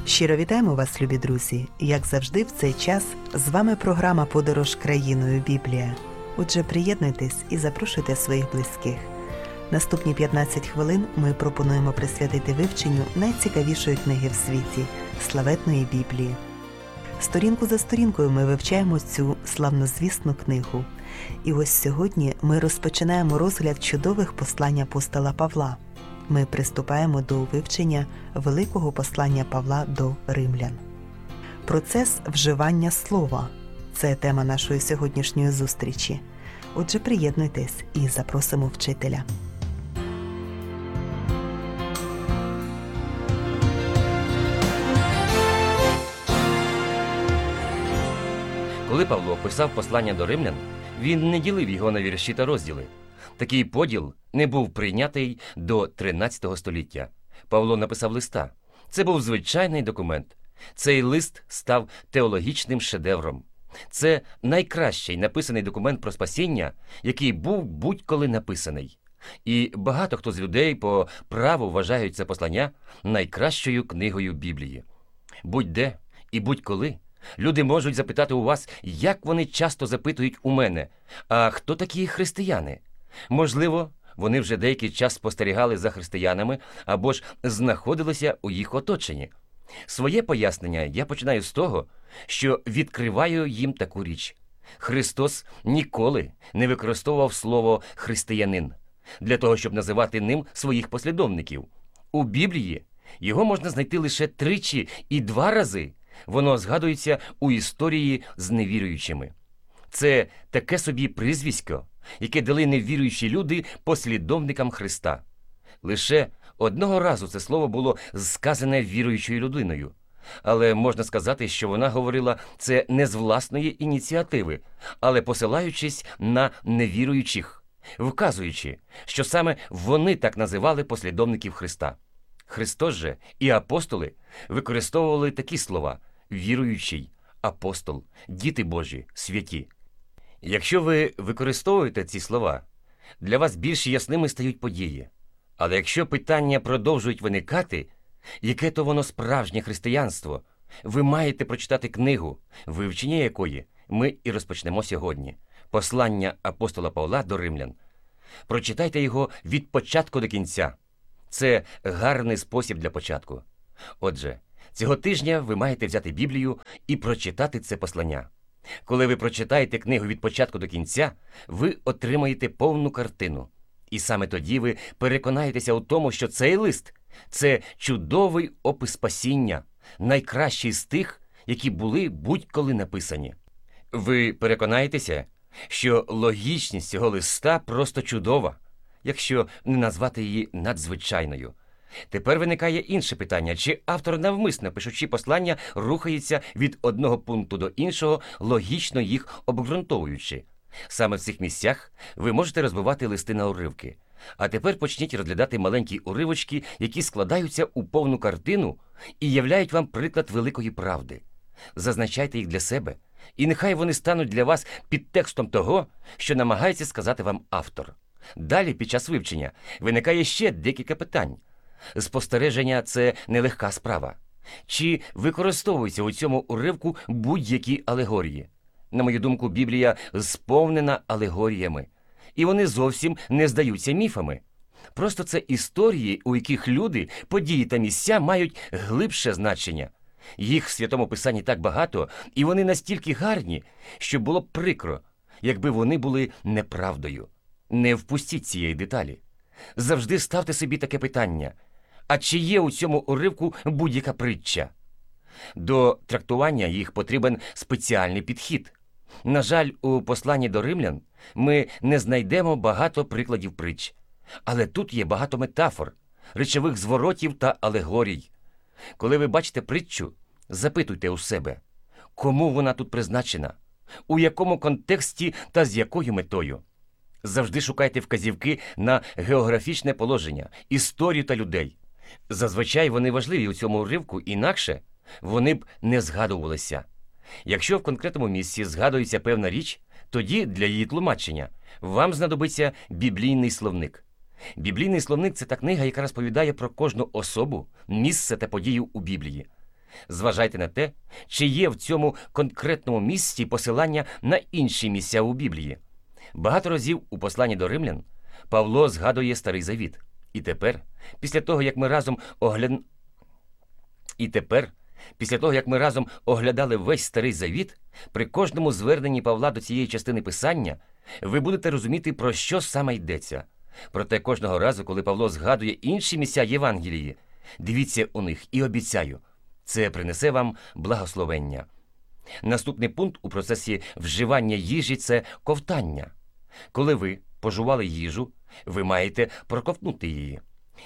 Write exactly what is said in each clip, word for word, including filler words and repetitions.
Щиро вітаємо вас, любі друзі! Як завжди в цей час з вами програма «Подорож країною Біблія». Отже, приєднуйтесь і запрошуйте своїх близьких. Наступні п'ятнадцять хвилин ми пропонуємо присвятити вивченню найцікавішої книги в світі – славетної Біблії. Сторінку за сторінкою ми вивчаємо цю славнозвісну книгу. І ось сьогодні ми розпочинаємо розгляд чудових послань апостола Павла. Ми приступаємо до вивчення великого послання Павла до римлян. Процес вживання слова – це тема нашої сьогоднішньої зустрічі. Отже, приєднуйтесь і запросимо вчителя. Коли Павло писав послання до римлян, він не ділив його на вірші та розділи. Такий поділ не був прийнятий до тринадцятого століття. Павло написав листа. Це був звичайний документ. Цей лист став теологічним шедевром. Це найкращий написаний документ про спасіння, який був будь-коли написаний. І багато хто з людей по праву вважають це послання найкращою книгою Біблії. Будь-де і будь-коли люди можуть запитати у вас, як вони часто запитують у мене, а хто такі християни? Можливо, вони вже деякий час спостерігали за християнами або ж знаходилися у їх оточенні. Своє пояснення я починаю з того, що відкриваю їм таку річ. Христос ніколи не використовував слово «християнин» для того, щоб називати ним своїх послідовників. У Біблії його можна знайти лише тричі і два рази. Воно згадується у історії з невіруючими. Це таке собі прізвисько, яке дали невіруючі люди послідовникам Христа. Лише одного разу це слово було сказане віруючою людиною. Але можна сказати, що вона говорила це не з власної ініціативи, але посилаючись на невіруючих, вказуючи, що саме вони так називали послідовників Христа. Христос же і апостоли використовували такі слова – віруючий, апостол, діти Божі, святі. Якщо ви використовуєте ці слова, для вас більш ясними стають події. Але якщо питання продовжують виникати, яке то воно справжнє християнство, ви маєте прочитати книгу, вивчення якої ми і розпочнемо сьогодні. Послання апостола Павла до римлян. Прочитайте його від початку до кінця. Це гарний спосіб для початку. Отже, цього тижня ви маєте взяти Біблію і прочитати це послання. Коли ви прочитаєте книгу від початку до кінця, ви отримаєте повну картину. І саме тоді ви переконаєтеся у тому, що цей лист – це чудовий опис спасіння, найкращий з тих, які були будь-коли написані. Ви переконаєтеся, що логічність цього листа просто чудова, якщо не назвати її надзвичайною. Тепер виникає інше питання, чи автор навмисно, пишучи послання, рухається від одного пункту до іншого, логічно їх обґрунтовуючи. Саме в цих місцях ви можете розбивати листи на уривки. А тепер почніть розглядати маленькі уривочки, які складаються у повну картину і являють вам приклад великої правди. Зазначайте їх для себе, і нехай вони стануть для вас підтекстом того, що намагається сказати вам автор. Далі, під час вивчення, виникає ще декілька питань. Спостереження – це нелегка справа. Чи використовуються у цьому уривку будь-які алегорії? На мою думку, Біблія сповнена алегоріями. І вони зовсім не здаються міфами. Просто це історії, у яких люди, події та місця мають глибше значення. Їх в Святому Писанні так багато, і вони настільки гарні, що було б прикро, якби вони були неправдою. Не впустіть цієї деталі. Завжди ставте собі таке питання. А чи є у цьому уривку будь-яка притча? До трактування їх потрібен спеціальний підхід. На жаль, у посланні до римлян ми не знайдемо багато прикладів притч. Але тут є багато метафор, речових зворотів та алегорій. Коли ви бачите притчу, запитуйте у себе, кому вона тут призначена, у якому контексті та з якою метою. Завжди шукайте вказівки на географічне положення, історію та людей. Зазвичай вони важливі у цьому уривку, інакше вони б не згадувалися. Якщо в конкретному місці згадується певна річ, тоді для її тлумачення вам знадобиться біблійний словник. Біблійний словник – це та книга, яка розповідає про кожну особу, місце та подію у Біблії. Зважайте на те, чи є в цьому конкретному місці посилання на інші місця у Біблії. Багато разів у посланні до римлян Павло згадує Старий Завіт. І тепер, після того, як ми разом огляд... І тепер, після того, як ми разом оглядали весь Старий Завіт, при кожному зверненні Павла до цієї частини Писання ви будете розуміти, про що саме йдеться. Проте кожного разу, коли Павло згадує інші місця Євангелії, дивіться у них і обіцяю, це принесе вам благословення. Наступний пункт у процесі вживання їжі – це ковтання. Коли ви пожували їжу, ви маєте проковтнути її.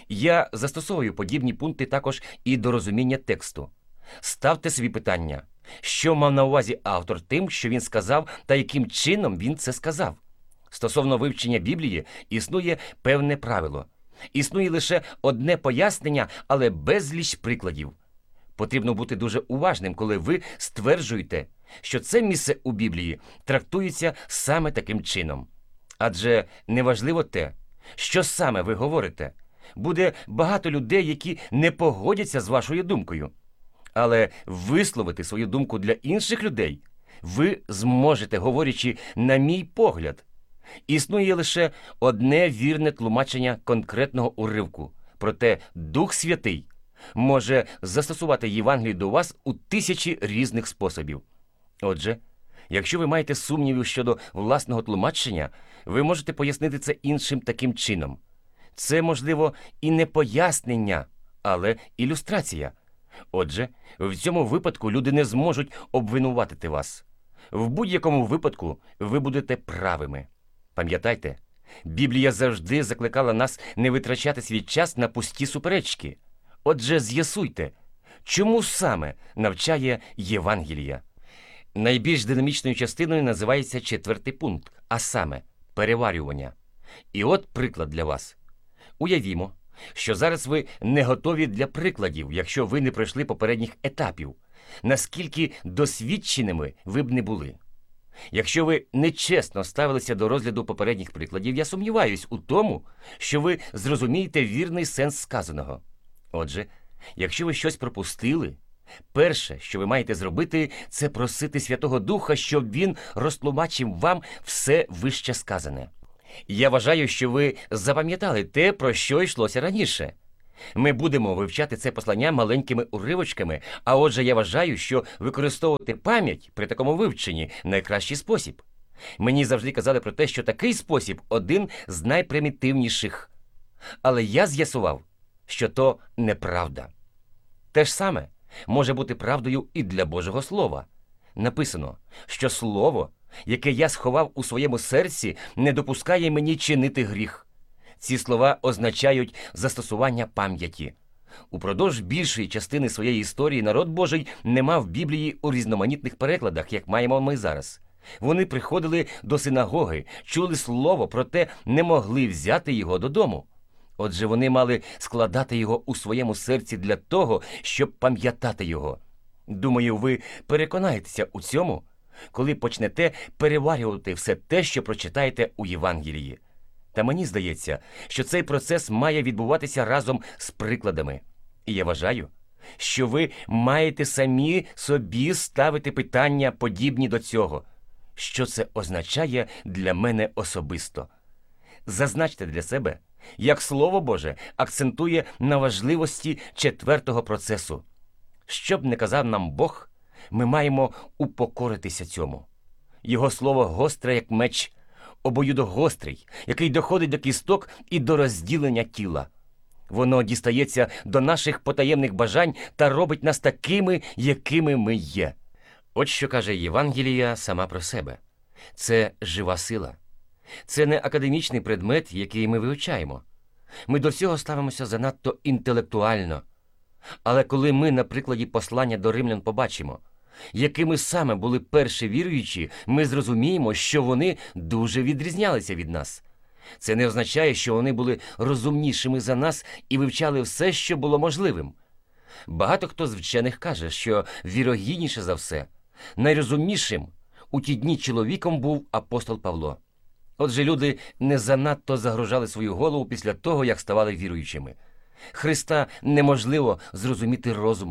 Я застосовую подібні пункти також і до розуміння тексту. Ставте собі питання, що мав на увазі автор тим, що він сказав, та яким чином він це сказав. Стосовно вивчення Біблії існує певне правило. Існує лише одне пояснення, але безліч прикладів. Потрібно бути дуже уважним, коли ви стверджуєте, що це місце у Біблії трактується саме таким чином. Адже неважливо те, що саме ви говорите. Буде багато людей, які не погодяться з вашою думкою. Але висловити свою думку для інших людей ви зможете, говорячи «на мій погляд». Існує лише одне вірне тлумачення конкретного уривку. Проте Дух Святий може застосувати Євангелію до вас у тисячі різних способів. Отже, якщо ви маєте сумнівів щодо власного тлумачення, ви можете пояснити це іншим таким чином. Це, можливо, і не пояснення, але ілюстрація. Отже, в цьому випадку люди не зможуть обвинуватити вас. В будь-якому випадку ви будете правими. Пам'ятайте, Біблія завжди закликала нас не витрачати свій час на пусті суперечки. Отже, з'ясуйте, чому саме навчає Євангелія. Найбільш динамічною частиною називається четвертий пункт, а саме переварювання. І от приклад для вас. Уявімо, що зараз ви не готові для прикладів, якщо ви не пройшли попередніх етапів, наскільки досвідченими ви б не були. Якщо ви нечесно ставилися до розгляду попередніх прикладів, я сумніваюсь у тому, що ви зрозумієте вірний сенс сказаного. Отже, якщо ви щось пропустили, перше, що ви маєте зробити, це просити Святого Духа, щоб Він розтлумачив вам все вище сказане. Я вважаю, що ви запам'ятали те, про що йшлося раніше. Ми будемо вивчати це послання маленькими уривочками, а отже, я вважаю, що використовувати пам'ять при такому вивченні – найкращий спосіб. Мені завжди казали про те, що такий спосіб – один з найпримітивніших. Але я з'ясував, що то неправда. Те ж саме може бути правдою і для Божого Слова. Написано, що Слово, яке я сховав у своєму серці, не допускає мені чинити гріх. Ці слова означають застосування пам'яті. Упродовж більшої частини своєї історії народ Божий не мав Біблії у різноманітних перекладах, як маємо ми зараз. Вони приходили до синагоги, чули слово, проте не могли взяти його додому. Отже, вони мали складати його у своєму серці для того, щоб пам'ятати його. Думаю, ви переконаєтеся у цьому, коли почнете переварювати все те, що прочитаєте у Євангелії. Та мені здається, що цей процес має відбуватися разом з прикладами. І я вважаю, що ви маєте самі собі ставити питання, подібні до цього. Що це означає для мене особисто? Зазначте для себе, як Слово Боже акцентує на важливості четвертого процесу. Що б не казав нам Бог, ми маємо упокоритися цьому. Його слово гостре, як меч, обоюдогострий, який доходить до кісток і до розділення тіла. Воно дістається до наших потаємних бажань та робить нас такими, якими ми є. От що каже Євангелія сама про себе. Це жива сила. Це не академічний предмет, який ми вивчаємо. Ми до всього ставимося занадто інтелектуально. Але коли ми на прикладі послання до римлян побачимо, якими саме були перші віруючі, ми зрозуміємо, що вони дуже відрізнялися від нас. Це не означає, що вони були розумнішими за нас і вивчали все, що було можливим. Багато хто з вчених каже, що вірогідніше за все, найрозумнішим у ті дні чоловіком був апостол Павло. Отже, люди не занадто загружали свою голову після того, як ставали віруючими. Христа неможливо зрозуміти розумом.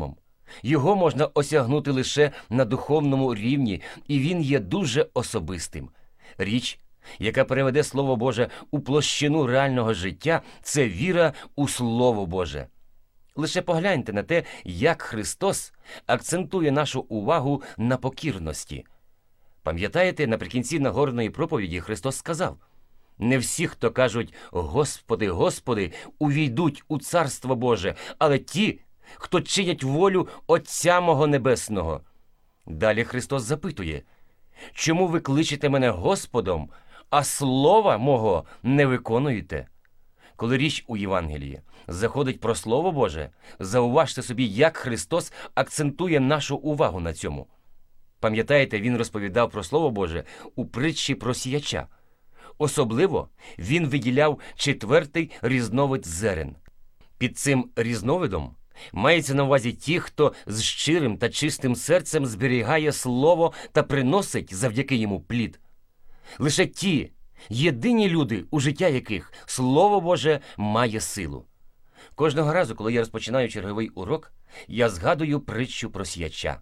Його можна осягнути лише на духовному рівні, і він є дуже особистим. Річ, яка переведе Слово Боже у площину реального життя, це віра у Слово Боже. Лише погляньте на те, як Христос акцентує нашу увагу на покірності. Пам'ятаєте, наприкінці Нагорної проповіді Христос сказав: «Не всі, хто кажуть «Господи, Господи», увійдуть у Царство Боже, але ті, хто чинять волю Отця мого Небесного». Далі Христос запитує: «Чому ви кличете мене Господом, а слова мого не виконуєте?» Коли річ у Євангелії заходить про Слово Боже, зауважте собі, як Христос акцентує нашу увагу на цьому. Пам'ятаєте, Він розповідав про Слово Боже у притчі про сіяча. Особливо Він виділяв четвертий різновид зерен. Під цим різновидом мається на увазі ті, хто з щирим та чистим серцем зберігає Слово та приносить завдяки йому плід. Лише ті єдині люди, у життя яких Слово Боже має силу. Кожного разу, коли я розпочинаю черговий урок, я згадую притчу про сіяча.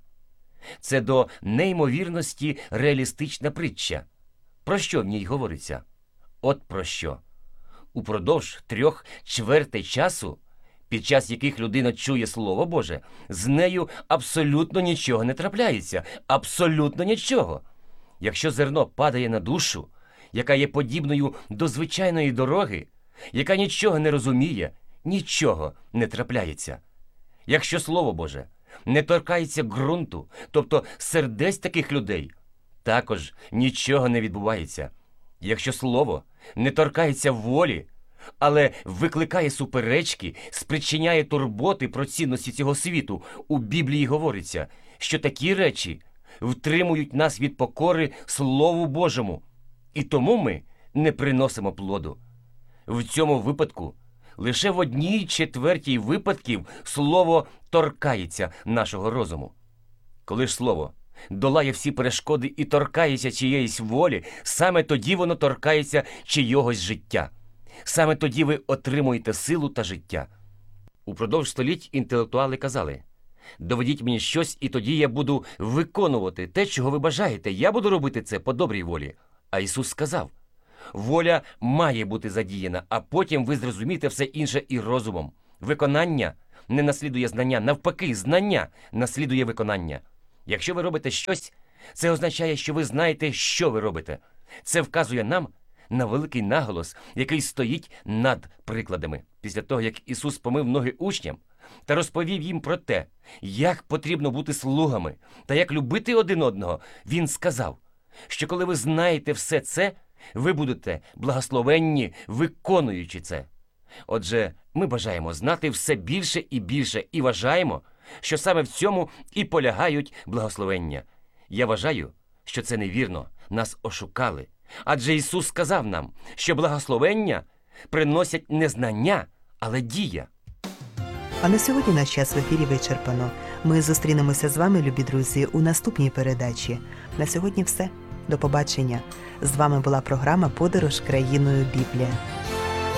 Це до неймовірності реалістична притча. Про що в ній говориться? От про що. Упродовж трьох чвертей часу, під час яких людина чує Слово Боже, з нею абсолютно нічого не трапляється. Абсолютно нічого. Якщо зерно падає на душу, яка є подібною до звичайної дороги, яка нічого не розуміє, нічого не трапляється. Якщо Слово Боже не торкається ґрунту, тобто сердець таких людей, також нічого не відбувається. Якщо Слово не торкається волі, але викликає суперечки, спричиняє турботи про цінності цього світу, у Біблії говориться, що такі речі втримують нас від покори Слову Божому, і тому ми не приносимо плоду. В цьому випадку лише в одній четвертій випадків Слово торкається нашого розуму. Коли ж Слово долає всі перешкоди і торкається чиєїсь волі, саме тоді воно торкається чийогось життя. Саме тоді ви отримуєте силу та життя. Упродовж століть інтелектуали казали: «Доведіть мені щось, і тоді я буду виконувати те, чого ви бажаєте. Я буду робити це по добрій волі». А Ісус сказав: «Воля має бути задіяна, а потім ви зрозумієте все інше і розумом». Виконання не наслідує знання, навпаки, знання наслідує виконання. Якщо ви робите щось, це означає, що ви знаєте, що ви робите. Це вказує нам на великий наголос, який стоїть над прикладами. Після того, як Ісус помив ноги учням та розповів їм про те, як потрібно бути слугами та як любити один одного, Він сказав, що коли ви знаєте все це, ви будете благословенні, виконуючи це. Отже, ми бажаємо знати все більше і більше і вважаємо, що саме в цьому і полягають благословення. Я вважаю, що це невірно, нас ошукали. Адже Ісус сказав нам, що благословення приносять не знання, але дія. А на сьогодні наш час в ефірі вичерпано. Ми зустрінемося з вами, любі друзі, у наступній передачі. На сьогодні все. До побачення. З вами була програма «Подорож країною Біблія».